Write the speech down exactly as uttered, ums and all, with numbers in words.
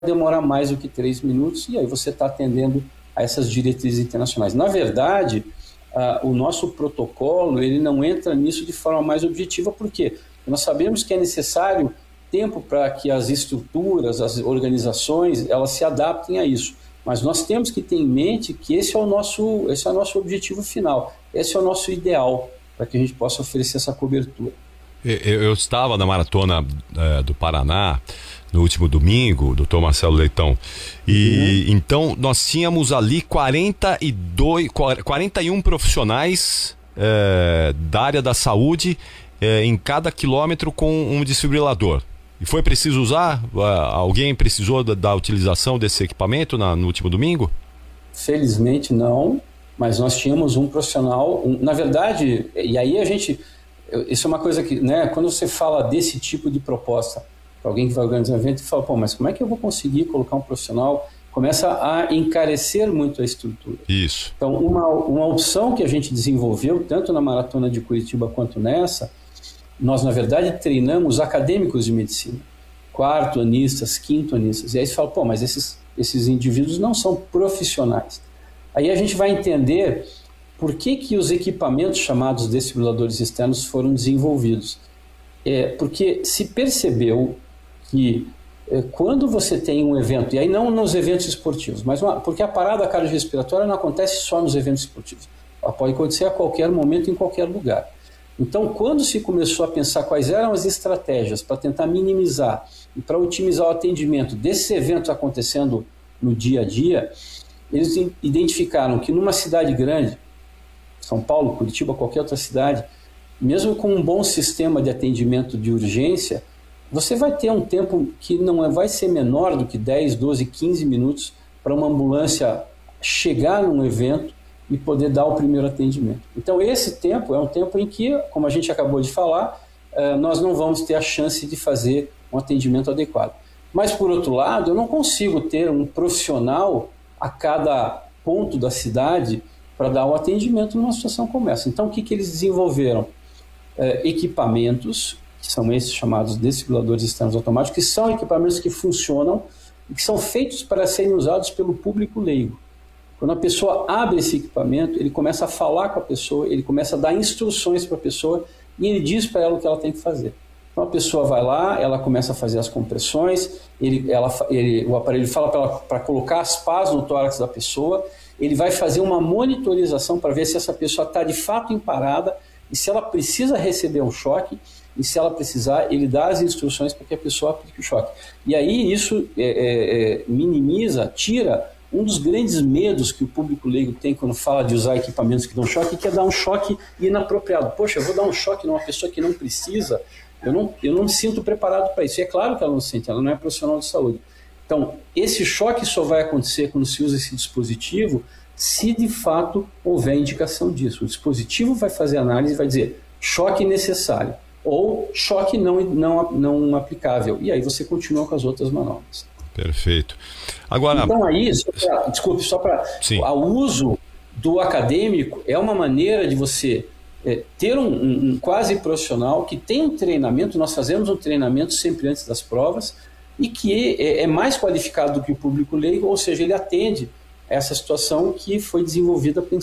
demorar mais do que três minutos, e aí você está atendendo a essas diretrizes internacionais. Na verdade, uh, o nosso protocolo ele não entra nisso de forma mais objetiva, por quê? Porque nós sabemos que é necessário tempo para que as estruturas, as organizações, elas se adaptem a isso. Mas nós temos que ter em mente que esse é o nosso, esse é o nosso objetivo final, esse é o nosso ideal para que a gente possa oferecer essa cobertura. Eu, eu estava na Maratona é, do Paraná no último domingo, doutor Marcelo Leitão, e uhum. então nós tínhamos ali quarenta e dois, quarenta e um profissionais é, da área da saúde é, em cada quilômetro com um desfibrilador. E foi preciso usar? Alguém precisou da, da utilização desse equipamento na, no último domingo? Felizmente não, mas nós tínhamos um profissional, um, na verdade, e aí a gente, isso é uma coisa que, né, quando você fala desse tipo de proposta para alguém que vai organizar um evento e fala, pô, mas como é que eu vou conseguir colocar um profissional? Começa a encarecer muito a estrutura. Isso. Então, uma, uma opção que a gente desenvolveu, tanto na Maratona de Curitiba quanto nessa, nós, na verdade, treinamos acadêmicos de medicina, quarto-anistas, quinto-anistas. E aí você fala, pô, mas esses, esses indivíduos não são profissionais. Aí a gente vai entender por que, que os equipamentos chamados desfibriladores externos foram desenvolvidos. É, porque se percebeu que é, quando você tem um evento, e aí não nos eventos esportivos, mas uma, porque a parada cardiorrespiratória não acontece só nos eventos esportivos, ela pode acontecer a qualquer momento, em qualquer lugar. Então, quando se começou a pensar quais eram as estratégias para tentar minimizar e para otimizar o atendimento desses eventos acontecendo no dia a dia, eles identificaram que numa cidade grande, São Paulo, Curitiba, qualquer outra cidade, mesmo com um bom sistema de atendimento de urgência, você vai ter um tempo que não vai ser menor do que dez, doze, quinze minutos para uma ambulância chegar num evento e poder dar o primeiro atendimento. Então esse tempo é um tempo em que, como a gente acabou de falar, nós não vamos ter a chance de fazer um atendimento adequado. Mas, por outro lado, eu não consigo ter um profissional a cada ponto da cidade para dar o atendimento numa situação como essa. Então, o que, que eles desenvolveram? É, equipamentos, que são esses chamados desfibriladores externos automáticos, que são equipamentos que funcionam e que são feitos para serem usados pelo público leigo. Quando a pessoa abre esse equipamento, ele começa a falar com a pessoa, ele começa a dar instruções para a pessoa e ele diz para ela o que ela tem que fazer. Então a pessoa vai lá, ela começa a fazer as compressões, ele, ela, ele, o aparelho fala para colocar as pás no tórax da pessoa, ele vai fazer uma monitorização para ver se essa pessoa está de fato emparada e se ela precisa receber um choque, e se ela precisar, ele dá as instruções para que a pessoa aplique o choque. E aí isso é, é, é, minimiza, tira um dos grandes medos que o público leigo tem quando fala de usar equipamentos que dão choque, que é dar um choque inapropriado. Poxa, eu vou dar um choque numa pessoa que não precisa, eu não, eu não me sinto preparado para isso. E é claro que ela não se sente, ela não é profissional de saúde. Então, esse choque só vai acontecer quando se usa esse dispositivo, se de fato houver indicação disso. O dispositivo vai fazer análise e vai dizer choque necessário ou choque não, não, não aplicável. E aí você continua com as outras manobras. Perfeito. Agora... Então aí, só pra, desculpe, só para... O uso do acadêmico é uma maneira de você é, ter um, um, um quase profissional que tem um treinamento, nós fazemos um treinamento sempre antes das provas, e que é, é mais qualificado do que o público leigo, ou seja, ele atende essa situação que foi desenvolvida pensando